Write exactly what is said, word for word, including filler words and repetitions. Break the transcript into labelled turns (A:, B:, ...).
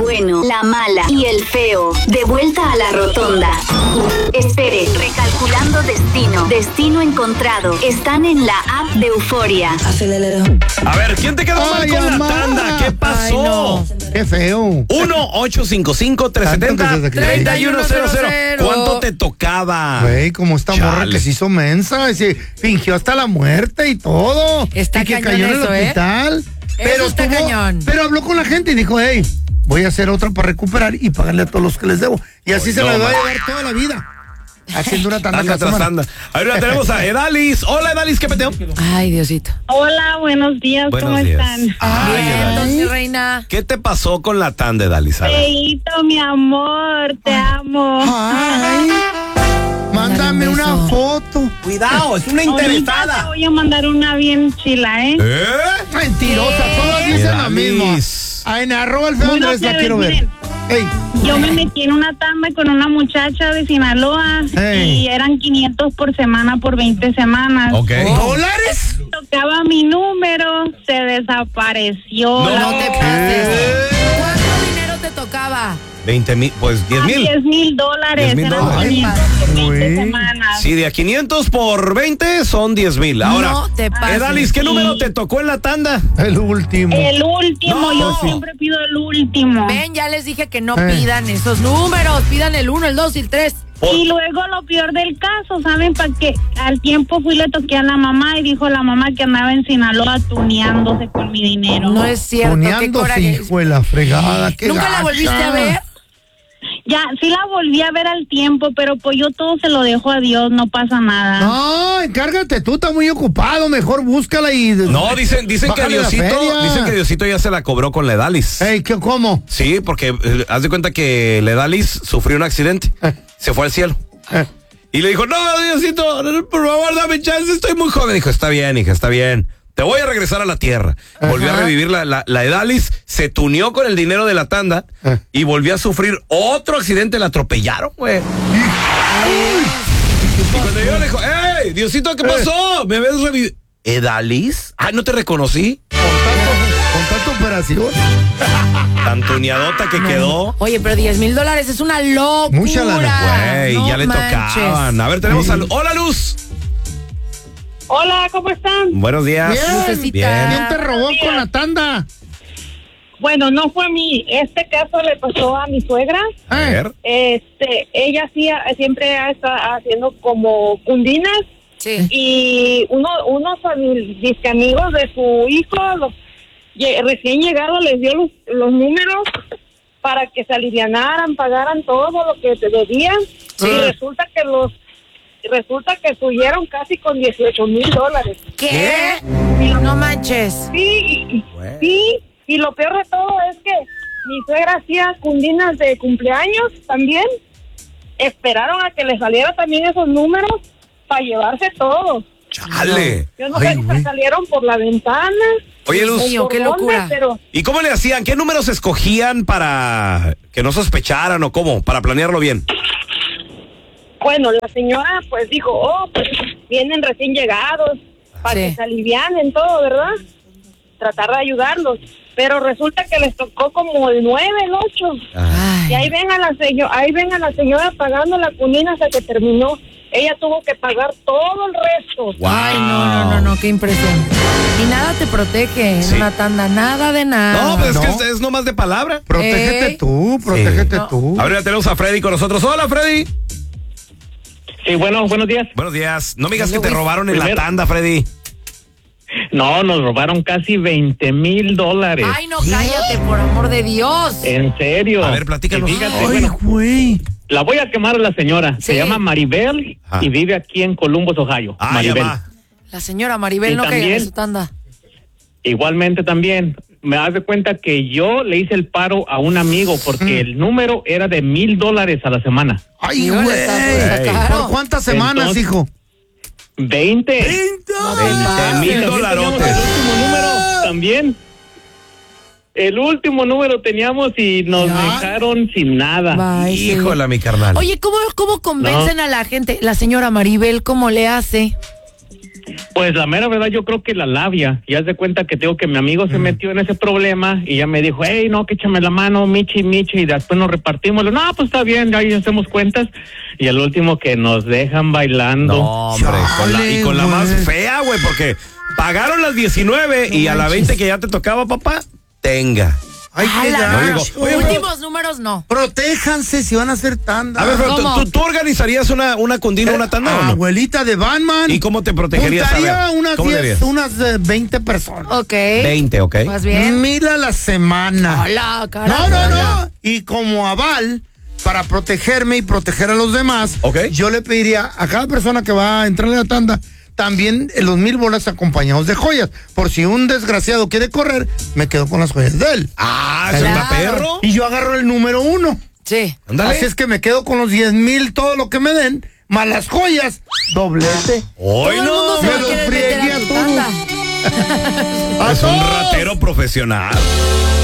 A: bueno, la mala y el feo. De vuelta a la rotonda. Espere, recalculando destino. Destino encontrado. Están en la app de Euforia.
B: A ver, ¿quién te quedó
C: Ay,
B: mal con
C: mamá.
B: la tanda? ¿Qué pasó?
C: Ay, no. Qué feo.
B: uno ocho cinco cinco, tres siete cero, tres uno cero cero. ¿Cuánto te tocaba?
C: Güey, como esta
B: Chale.
C: morra que se hizo mensa, y se fingió hasta la muerte y todo.
D: Está
C: y que
D: cañón
C: cayó en el
D: eso, ¿eh?
C: hospital. Pero
D: está
C: tuvo-
D: cañón.
C: Pero habló con la gente y dijo, hey, voy a hacer otra para recuperar y pagarle a todos los que les debo. Y así
B: Ay,
C: se
B: no,
C: la va a
B: man.
C: llevar toda la vida. Haciendo una tanda
B: Tanda
C: cada
B: tras
C: semana.
B: tanda. Ahora tenemos a Edalis. Hola, Edalis, ¿qué peteo?
D: Ay, Diosito.
E: Hola, buenos días,
B: Buenos
E: ¿cómo
B: días.
E: están?
B: Ay,
D: Bien,
B: Edalis.
D: entonces, reina.
B: ¿Qué te pasó con la tanda, Edalis? A ver.
E: Feito, mi amor, te amo.
C: Ay, mándame
D: Dale un
C: una
D: beso.
C: foto.
B: Cuidado, es una
E: Ahorita te voy a mandar una bien chila, ¿eh?
B: ¿Eh?
C: Mentirosa, todas dicen lo mismo.
B: Edalis.
C: Ay, en arroba el feo
E: Bueno,
C: Andrés, la
E: plebes,
C: quiero ver.
E: miren.
C: Ey,
E: Yo me metí en una tanda con una muchacha de Sinaloa
C: Ey.
E: y eran quinientos por semana por veinte semanas.
B: Ok.
C: ¿dólares?
E: Tocaba mi número, se desapareció.
B: No.
E: La-
D: No te pases. ¿Cuánto dinero te tocaba?
B: veinte mil, pues diez mil.
E: diez mil dólares.
B: diez mil
E: Eran
B: dólares.
E: quinientos por veinte
C: Güey.
E: semanas.
B: Sí, de a quinientos por veinte son diez mil. Ahora,
D: No te pases.
B: Edalis, ¿qué
E: Sí.
B: número te tocó en la tanda?
C: El último.
E: El último,
B: No.
E: yo siempre pido el último.
D: Ven, ya les dije que no
C: Eh.
D: pidan esos números. Pidan el uno, el dos y el tres.
E: Y luego lo peor del caso, ¿saben? Para que al tiempo fui y le toqué a la mamá y dijo la mamá que andaba en Sinaloa tuneándose con mi dinero.
D: No es cierto. Qué
C: Tuneándose,
D: coraje.
C: hijo de la fregada. Qué
D: ¿Nunca la
C: gacha.
D: volviste a ver?
E: Ya, sí la volví a ver al tiempo, pero pues yo todo se lo dejo a Dios, no pasa nada.
C: No, encárgate tú, estás muy ocupado. Mejor búscala y.
B: No, dicen, dicen que
C: Bájale la
B: Diosito,
C: feria.
B: dicen que Diosito ya se la cobró con la Edalis.
C: Ey, ¿qué, ¿cómo?
B: Sí, porque eh, haz de cuenta que la Edalis sufrió un accidente,
C: Eh.
B: se fue al cielo.
C: Eh.
B: Y le dijo, no, Diosito, por favor, dame chance, estoy muy joven. Dijo, está bien, hija, está bien. Te voy a regresar a la tierra. Volvió a
C: Ajá.
B: revivir la, la, la Edalis, se tuneó con el dinero de la tanda
C: Eh.
B: y volvió a sufrir otro accidente, la atropellaron, güey. Y cuando yo le dijo, ¡ey, Diosito, qué pasó! ¿Me ves revivido? ¿Edalis? Ay, no te reconocí.
C: Con tanto- con tanta operación.
B: Tan tuneadota que quedó.
D: Oye, pero diez mil dólares es una locura.
C: Mucha lana,
B: Güey,
D: No
B: ya le
D: manches.
B: tocaban. A ver, tenemos
C: Sí.
B: a Luz. ¡Hola, Luz!
E: Hola, ¿cómo están?
B: Buenos días.
C: Bien.
D: Lucecita.
C: ¿Quién te robó con la tanda?
E: Bueno, no fue a mí. Este caso le pasó a mi suegra.
B: A ver.
E: Este, ella hacía, siempre está haciendo como cundinas
D: Sí.
E: y uno, unos ami- disque amigos de su hijo, los, lle- recién llegado, les dio los, los números para que se alivianaran, pagaran todo lo que te debían.
D: Sí.
E: Y resulta que los, resulta que subieron casi con dieciocho mil dólares.
D: ¿Qué? No manches.
E: Sí, y, y-
B: Bueno.
E: sí, y lo peor de todo es que mi suegra hacía cundinas de cumpleaños también. Esperaron a que le saliera también esos números para llevarse todo.
B: Chale.
E: Yo no
C: Ay,
E: sé si
C: güey.
E: se salieron por la ventana.
B: Oye, Luz.
E: o
D: mío,
E: por
D: qué
E: dónde,
D: locura.
E: Pero
B: ¿Y cómo le hacían? ¿Qué números escogían para que no sospecharan o cómo? Para planearlo bien.
E: bueno, la señora pues dijo, oh, pues vienen recién llegados para
D: Sí.
E: que se alivianen todo, ¿verdad? Tratar de ayudarlos. Pero resulta que les tocó como el nueve, el ocho.
B: Ah.
E: Y ahí
D: Ay.
E: ven a la señora, ahí ven a la señora pagando la cunina hasta que terminó. Ella tuvo que pagar todo el resto.
B: Wow.
D: Ay, no, no, no, no, qué impresión. Y nada te protege en
B: Sí.
D: una tanda, nada de nada.
B: No, pues es
C: No.
B: que es, es nomás de palabra.
C: Protégete
D: Ey.
C: tú, protégete
B: Sí.
C: tú.
B: Ahora ya tenemos a Freddy con nosotros. Hola, Freddy.
F: Sí, bueno, buenos días.
B: Buenos días. No me digas que
D: Yo
B: te
D: voy-
B: robaron en la
F: Primero-
B: tanda, Freddy.
F: No, nos robaron casi veinte mil dólares.
D: Ay, no, cállate, por amor de Dios.
F: En serio.
B: A ver, platícanos.
F: Y fíjate,
C: Ay,
F: bueno,
C: güey.
F: la voy a quemar a la señora.
D: Sí.
F: Se llama Maribel
B: Ajá.
F: y vive aquí en Columbus, Ohio.
B: Ah, ya
F: Maribel.
B: va.
D: La señora Maribel
F: Y
D: no caiga en
F: también-
D: su tanda.
F: Igualmente también. Me das de cuenta que yo le hice el paro a un amigo porque el número era de mil dólares a la semana.
C: Ay,
D: Híjole,
C: güey.
D: está- está
B: Ey.
D: caro.
C: ¿Por cuántas semanas,
F: Entonces-
C: hijo?
F: Veinte.
B: veinte
F: También
B: mil
F: teníamos
B: dolarotes.
F: El último número también. El último número teníamos y nos
C: ¿Ya?
F: dejaron sin nada.
D: Ay, sí.
B: Híjola, mi carnal.
D: Oye, ¿cómo, cómo convencen a la gente? La señora Maribel, ¿cómo le hace?
F: Pues la mera verdad yo creo que la labia, y haz de cuenta que tengo que mi amigo se metió en ese problema y ya me dijo, hey, no, que échame la mano, Michi, Michi, y después nos repartimos, no, pues está bien, ahí hacemos cuentas, y el último que nos dejan bailando.
B: No, hombre, con la, y con la más fea, güey, porque pagaron las diecinueve y a la veinte que ya te tocaba, papá, tenga.
C: Ay, qué
D: Ala,
C: gacho.
B: digo, oye,
D: últimos números no.
C: Protéjanse si van a hacer tanda.
B: A ver, pero
D: ¿Cómo?
B: ¿tú, tú, tú organizarías una, una cundina, una tanda o no?
C: Abuelita de Batman.
B: ¿Y cómo te protegerías? A
C: Juntaría
B: ver,
C: unas,
B: ¿cómo
C: diez,
B: dirías?
C: unas eh, veinte personas.
D: Ok.
B: veinte, ¿ok?
D: Más bien.
C: Mil a la semana.
D: Hola, cara.
C: No, no, no. Y como aval, para protegerme y proteger a los demás,
B: Ok.
C: yo le pediría a cada persona que va a entrar en la tanda también eh, los mil bolas acompañados de joyas. Por si un desgraciado quiere correr, me quedo con las joyas de él.
B: Ah, ¿es
D: Claro.
B: una perro?
C: Y yo agarro el número uno.
D: Sí.
B: Ándale.
C: Así es que me quedo con los diez mil, todo lo que me den, más las joyas, doblete.
B: Hoy
D: Todo el mundo
B: no.
D: se va
C: me
D: a
C: lo
D: querer
C: friegué
D: meter a
C: a
D: tu
C: todos.
D: tanda.
C: ¡A
B: Es un
C: todos!
B: ratero profesional.